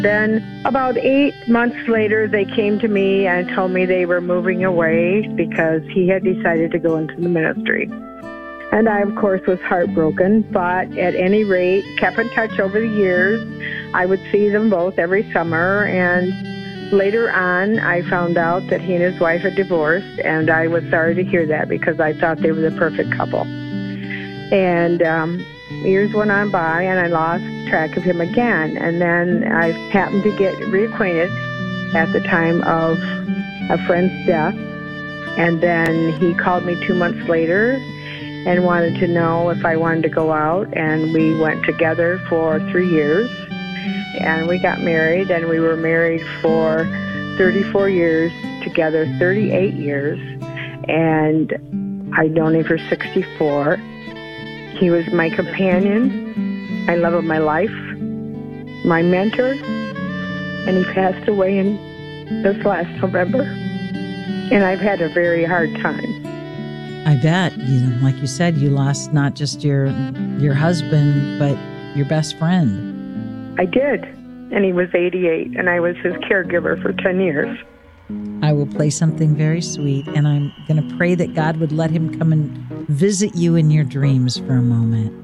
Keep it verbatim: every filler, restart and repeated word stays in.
Then about eight months later, they came to me and told me they were moving away because he had decided to go into the ministry. And I, of course, was heartbroken, but at any rate, kept in touch over the years. I would see them both every summer, and later on, I found out that he and his wife had divorced, and I was sorry to hear that because I thought they were the perfect couple. And um, years went on by, and I lost track of him again. And then I happened to get reacquainted at the time of a friend's death. And then he called me two months later and wanted to know if I wanted to go out. And we went together for three years. And we got married, and we were married for thirty-four years, together thirty-eight years. And I'd known him for sixty-four. He was my companion, my love of my life, my mentor, and he passed away in this last November. And I've had a very hard time. I bet. You know, like you said, you lost not just your your husband, but your best friend. I did. And he was eighty-eight, and I was his caregiver for ten years. I will play something very sweet, and I'm going to pray that God would let him come and visit you in your dreams for a moment.